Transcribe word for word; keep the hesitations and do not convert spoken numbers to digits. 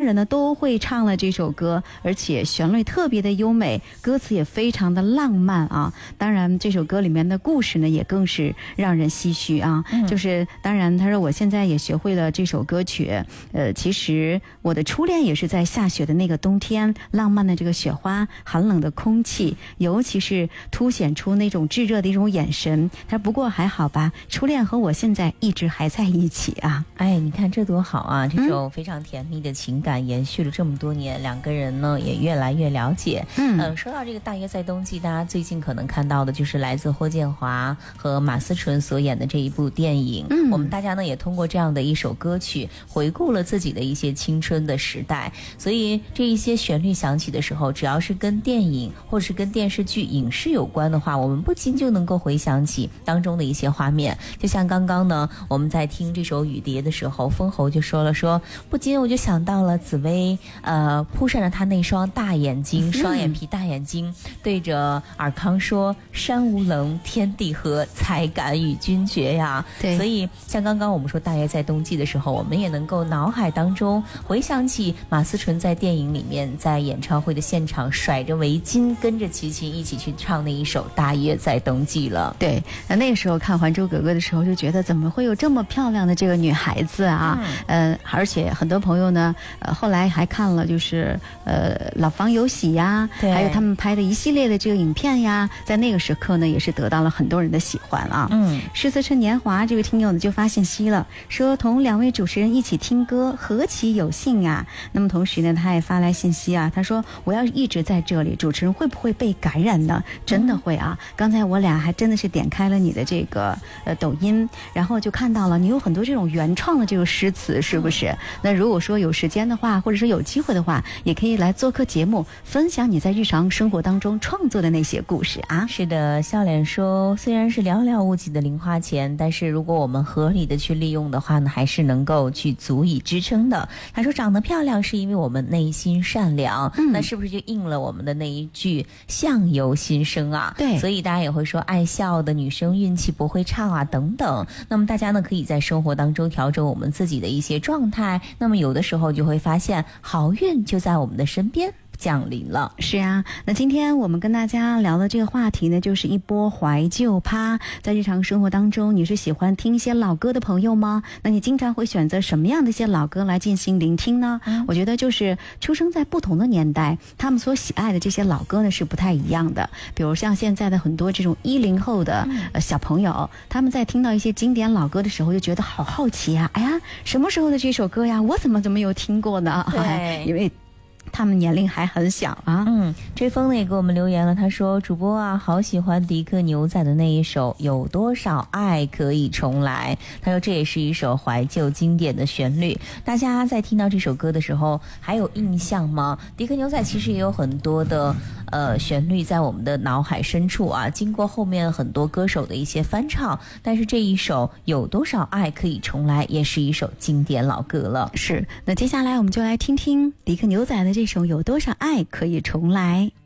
人呢都会唱了这首歌，而且旋律特别的优美，歌词也非常的浪漫啊。当然这首歌里面的故事呢也更是让人唏嘘啊、嗯、就是当然他说我现在也学会了这首歌曲，呃，其实我的初恋也是在下雪的那个冬天，浪漫的这个雪花，寒冷的空气，尤其是凸显出那种炙热的一种眼神。他说不过还好吧，初恋和我现在一直还在一起啊。 哎，你看这多好啊，这种非常甜蜜的情感延续了这么多年、嗯、两个人呢也越来越了解。嗯、呃，说到这个大约在冬季，大家最近可能看到的就是来自霍建华和马思纯所演的这一部电影。嗯，我们大家呢也通过这样的一首歌曲回顾了自己的一些青春的时代，所以这一些旋律响起的时候，只要是跟电影或者是跟电视剧影视有关的话，我们不禁就能够回想起当中的一些画面。就像刚刚呢我们在听这首雨蝶的时候，封侯就说了说，不禁我就想到了紫薇呃扑扇着他那双大眼睛，双眼皮大眼睛，对着尔康说山无棱天地合，才敢与君绝呀。对，所以像刚刚我们说大约在冬季的时候，我们也能够脑海当中回想起马思纯在电影里面在演唱会的现场甩着围巾跟着齐秦一起去唱那一首大约在冬季了。 对，那那个时候看《还珠格格》的时候就觉得怎么会有这么漂亮的这个女孩子啊、嗯、呃，而且很多朋友呢呃后来还看了就是呃老房有喜呀，还有他们拍的一系列的这个影片呀，在那个时刻呢也是得到了很多人的喜欢啊。嗯，诗词趁年华这个听友呢就发信息了，说同两位主持人一起听歌何其有幸啊。那么同时呢他也发来信息啊，他说我要一直在这里，主持人会不会被感染呢？真的会啊、嗯、刚才我俩还真的是点开了你的这个呃抖音，然后就看到了你有很多这种原创的这个诗词，是不是、嗯、那如果说有时间的话，或者说有机会的话，也可以来做客节目分享你在日常生活当中创作的那些故事啊。 是的，笑脸说虽然是寥寥无几的零花钱，但是如果我们合理的去利用的话呢，还是能够去足以支撑的。他说长得漂亮是因为我们内心善良、嗯、那是不是就应了我们的那一句相由心生啊？对，所以大家也会说爱笑的女生运气不会差啊等等。那么大家呢可以在生活当中调整我们自己的一些状态，那么有的时候就会发现好运就在我们的身边降临了。 是啊，那今天我们跟大家聊的这个话题呢，就是一波怀旧趴。在日常生活当中，你是喜欢听一些老歌的朋友吗？那你经常会选择什么样的一些老歌来进行聆听呢？嗯、我觉得就是出生在不同的年代，他们所喜爱的这些老歌呢是不太一样的。比如像现在的很多这种一零后的、嗯呃、小朋友，他们在听到一些经典老歌的时候，就觉得好好奇啊！哎呀，什么时候的这首歌呀？我怎么就没有听过呢？对，哎、因为他们年龄还很小啊。 嗯，追风呢也给我们留言了，他说主播啊好喜欢迪克牛仔的那一首有多少爱可以重来，他说这也是一首怀旧经典的旋律。大家在听到这首歌的时候还有印象吗？迪克牛仔其实也有很多的呃旋律在我们的脑海深处啊，经过后面很多歌手的一些翻唱，但是这一首有多少爱可以重来也是一首经典老歌了。 是，那接下来我们就来听听迪克牛仔的这首有多少爱可以重来。